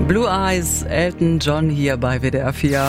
Blue Eyes, Elton John hier bei WDR 4.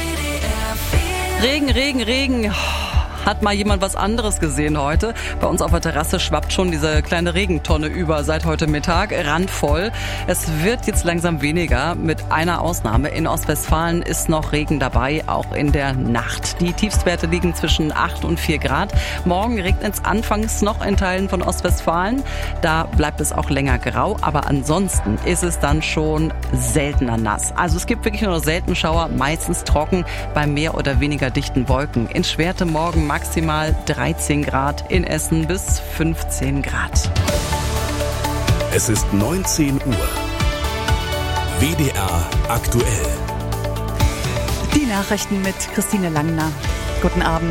Regen. Hat mal jemand was anderes gesehen heute? Bei uns auf der Terrasse schwappt schon diese kleine Regentonne über seit heute Mittag, randvoll. Es wird jetzt langsam weniger, mit einer Ausnahme. In Ostwestfalen ist noch Regen dabei, auch in der Nacht. Die Tiefstwerte liegen zwischen 8 und 4 Grad. Morgen regnet es anfangs noch in Teilen von Ostwestfalen. Da bleibt es auch länger grau, aber ansonsten ist es dann schon seltener nass. Also es gibt wirklich nur noch selten Schauer, meistens trocken, bei mehr oder weniger dichten Wolken. In Schwerte morgen maximal 13 Grad, in Essen bis 15 Grad. Es ist 19 Uhr. WDR aktuell. Die Nachrichten mit Christine Langner. Guten Abend.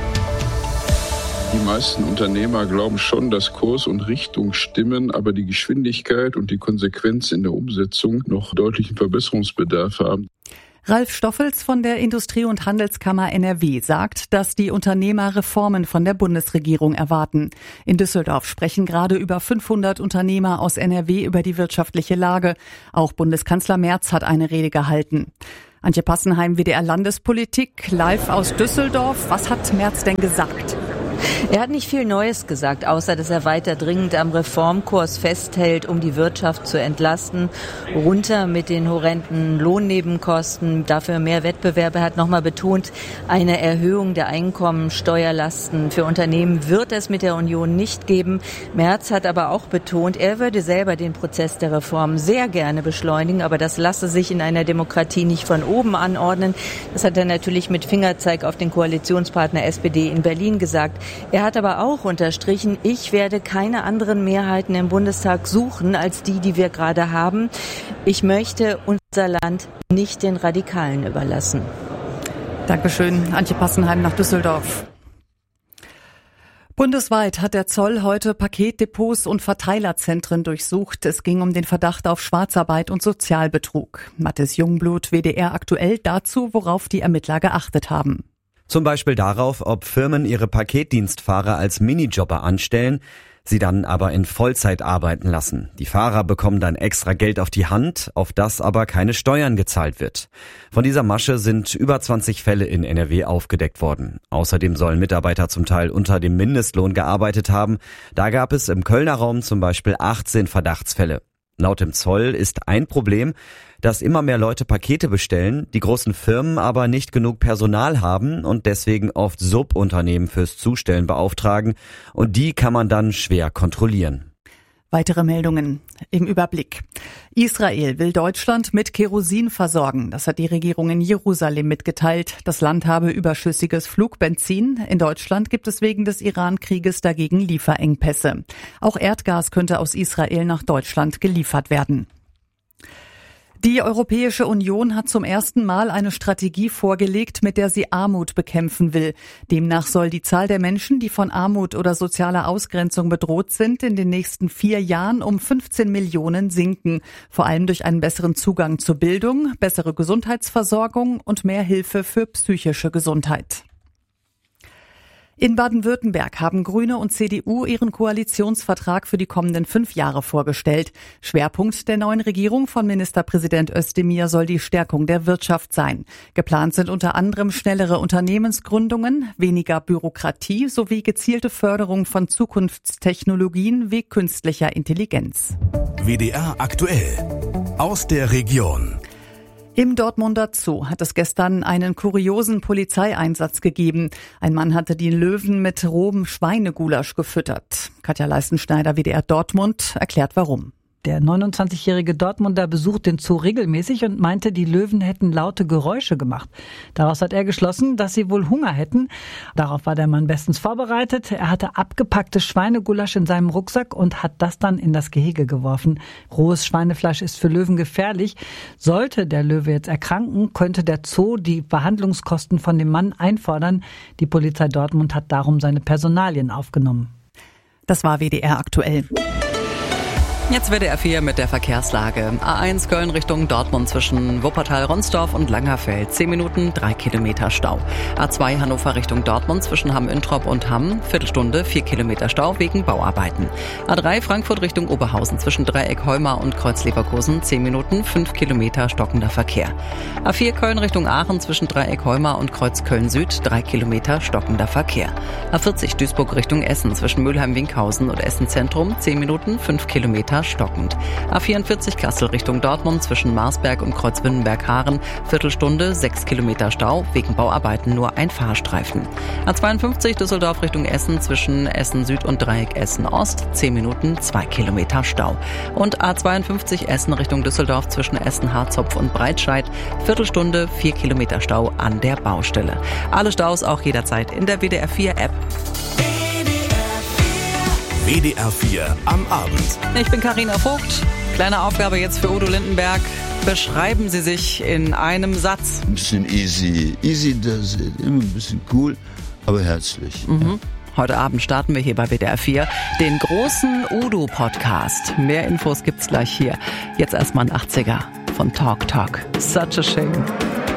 Die meisten Unternehmer glauben schon, dass Kurs und Richtung stimmen, aber die Geschwindigkeit und die Konsequenz in der Umsetzung noch deutlichen Verbesserungsbedarf haben. Ralf Stoffels von der Industrie- und Handelskammer NRW sagt, dass die Unternehmer Reformen von der Bundesregierung erwarten. In Düsseldorf sprechen gerade über 500 Unternehmer aus NRW über die wirtschaftliche Lage. Auch Bundeskanzler Merz hat eine Rede gehalten. Antje Passenheim, WDR Landespolitik, live aus Düsseldorf. Was hat Merz denn gesagt? Er hat nicht viel Neues gesagt, außer dass er weiter dringend am Reformkurs festhält, um die Wirtschaft zu entlasten. Runter mit den horrenden Lohnnebenkosten, dafür mehr Wettbewerb. Er hat nochmal betont, eine Erhöhung der Einkommensteuerlasten für Unternehmen wird es mit der Union nicht geben. Merz hat aber auch betont, er würde selber den Prozess der Reform sehr gerne beschleunigen, aber das lasse sich in einer Demokratie nicht von oben anordnen. Das hat er natürlich mit Fingerzeig auf den Koalitionspartner SPD in Berlin gesagt. Er hat aber auch unterstrichen, ich werde keine anderen Mehrheiten im Bundestag suchen als die wir gerade haben. Ich möchte unser Land nicht den Radikalen überlassen. Dankeschön, Antje Passenheim nach Düsseldorf. Bundesweit hat der Zoll heute Paketdepots und Verteilerzentren durchsucht. Es ging um den Verdacht auf Schwarzarbeit und Sozialbetrug. Mathis Jungblut, WDR aktuell, dazu, worauf die Ermittler geachtet haben. Zum Beispiel darauf, ob Firmen ihre Paketdienstfahrer als Minijobber anstellen, sie dann aber in Vollzeit arbeiten lassen. Die Fahrer bekommen dann extra Geld auf die Hand, auf das aber keine Steuern gezahlt wird. Von dieser Masche sind über 20 Fälle in NRW aufgedeckt worden. Außerdem sollen Mitarbeiter zum Teil unter dem Mindestlohn gearbeitet haben. Da gab es im Kölner Raum zum Beispiel 18 Verdachtsfälle. Laut dem Zoll ist ein Problem, dass immer mehr Leute Pakete bestellen, die großen Firmen aber nicht genug Personal haben und deswegen oft Subunternehmen fürs Zustellen beauftragen und die kann man dann schwer kontrollieren. Weitere Meldungen im Überblick. Israel will Deutschland mit Kerosin versorgen. Das hat die Regierung in Jerusalem mitgeteilt. Das Land habe überschüssiges Flugbenzin. In Deutschland gibt es wegen des Iran-Krieges dagegen Lieferengpässe. Auch Erdgas könnte aus Israel nach Deutschland geliefert werden. Die Europäische Union hat zum ersten Mal eine Strategie vorgelegt, mit der sie Armut bekämpfen will. Demnach soll die Zahl der Menschen, die von Armut oder sozialer Ausgrenzung bedroht sind, in den nächsten 4 Jahren um 15 Millionen sinken. Vor allem durch einen besseren Zugang zur Bildung, bessere Gesundheitsversorgung und mehr Hilfe für psychische Gesundheit. In Baden-Württemberg haben Grüne und CDU ihren Koalitionsvertrag für die kommenden 5 Jahre vorgestellt. Schwerpunkt der neuen Regierung von Ministerpräsident Özdemir soll die Stärkung der Wirtschaft sein. Geplant sind unter anderem schnellere Unternehmensgründungen, weniger Bürokratie sowie gezielte Förderung von Zukunftstechnologien wie künstlicher Intelligenz. WDR aktuell. Aus der Region. Im Dortmunder Zoo hat es gestern einen kuriosen Polizeieinsatz gegeben. Ein Mann hatte die Löwen mit rohem Schweinegulasch gefüttert. Katja Leistenschneider, WDR Dortmund, erklärt warum. Der 29-jährige Dortmunder besucht den Zoo regelmäßig und meinte, die Löwen hätten laute Geräusche gemacht. Daraus hat er geschlossen, dass sie wohl Hunger hätten. Darauf war der Mann bestens vorbereitet. Er hatte abgepacktes Schweinegulasch in seinem Rucksack und hat das dann in das Gehege geworfen. Rohes Schweinefleisch ist für Löwen gefährlich. Sollte der Löwe jetzt erkranken, könnte der Zoo die Behandlungskosten von dem Mann einfordern. Die Polizei Dortmund hat darum seine Personalien aufgenommen. Das war WDR aktuell. Jetzt WDR 4 mit der Verkehrslage. A1 Köln Richtung Dortmund zwischen Wuppertal-Ronsdorf und Langerfeld. 10 Minuten, 3 Kilometer Stau. A2 Hannover Richtung Dortmund zwischen Hamm-Introp und Hamm. Viertelstunde, 4 Kilometer Stau wegen Bauarbeiten. A3 Frankfurt Richtung Oberhausen zwischen Dreieck Heumar und Kreuz Leverkusen. 10 Minuten, 5 Kilometer stockender Verkehr. A4 Köln Richtung Aachen zwischen Dreieck Heumar und Kreuz Köln Süd. 3 Kilometer stockender Verkehr. A40 Duisburg Richtung Essen zwischen Mülheim-Winkhausen und Essen Zentrum. 10 Minuten, 5 Kilometer stockend. A44 Kassel Richtung Dortmund zwischen Marsberg und Kreuzwindenberg-Haaren. Viertelstunde, 6 Kilometer Stau, wegen Bauarbeiten nur ein Fahrstreifen. A52 Düsseldorf Richtung Essen zwischen Essen Süd und Dreieck Essen Ost. 10 Minuten, 2 Kilometer Stau. Und A52 Essen Richtung Düsseldorf zwischen Essen Harzopf und Breitscheid. Viertelstunde, 4 Kilometer Stau an der Baustelle. Alle Staus auch jederzeit in der WDR 4 App. WDR 4 am Abend. Ich bin Carina Vogt. Kleine Aufgabe jetzt für Udo Lindenberg. Beschreiben Sie sich in einem Satz. Ein bisschen easy. Easy does it. Immer ein bisschen cool, aber herzlich. Mhm. Heute Abend starten wir hier bei WDR 4 den großen Udo-Podcast. Mehr Infos gibt's gleich hier. Jetzt erstmal ein 80er von Talk Talk. Such a shame.